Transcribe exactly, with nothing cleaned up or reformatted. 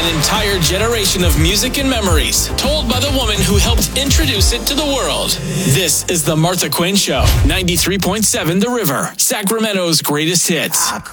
an entire generation of music and memories, told by the woman who helped introduce it to the world. This is the Martha Quinn Show, ninety-three point seven The River, Sacramento's greatest hits.